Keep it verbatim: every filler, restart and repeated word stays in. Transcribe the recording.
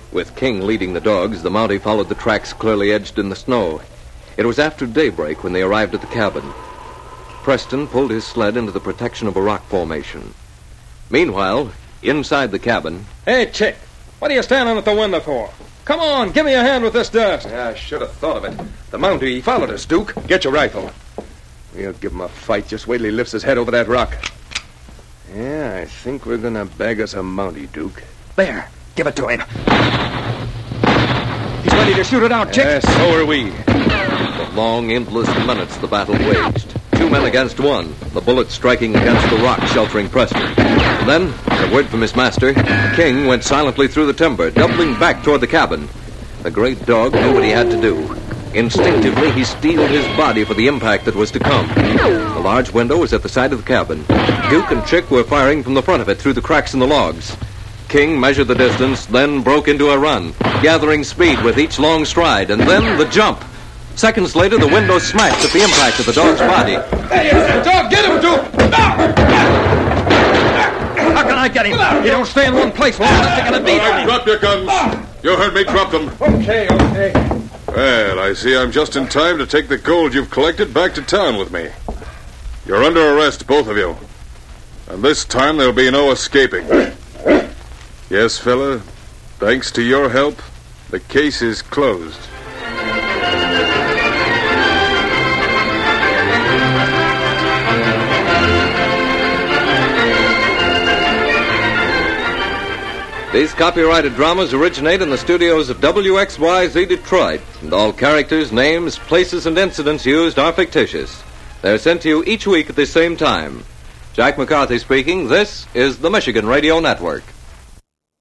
With King leading the dogs, the Mountie followed the tracks clearly edged in the snow. It was after daybreak when they arrived at the cabin. Preston pulled his sled into the protection of a rock formation. Meanwhile, inside the cabin... Hey, Chick, what are you standing at the window for? Come on, give me a hand with this dust. Yeah, I should have thought of it. The Mountie, he followed us, Duke. Get your rifle. We'll give him a fight. Just wait till he lifts his head over that rock. Yeah, I think we're going to bag us a Mountie, Duke. There, give it to him. He's ready to shoot it out, Chick. Yes, so are we. For long, endless minutes, the battle waged. Two men against one, the bullets striking against the rock sheltering Preston. And then, at a word from his master, King went silently through the timber, doubling back toward the cabin. The great dog knew what he had to do. Instinctively, he steeled his body for the impact that was to come. The large window was at the side of the cabin. Duke and Chick were firing from the front of it through the cracks in the logs. King measured the distance, then broke into a run, gathering speed with each long stride, and then the jump. Seconds later, the window smashed at the impact of the dog's body. Hey, the dog, get him, Duke! How can I get him? You don't stay in one place long enough to get a beat on him. Drop your guns. You heard me drop them. Okay, okay. Well, I see I'm just in time to take the gold you've collected back to town with me. You're under arrest, both of you. And this time there'll be no escaping. Yes, fella, thanks to your help, the case is closed. These copyrighted dramas originate in the studios of W X Y Z Detroit, and all characters, names, places, and incidents used are fictitious. They're sent to you each week at the same time. Jack McCarthy speaking. This is the Michigan Radio Network.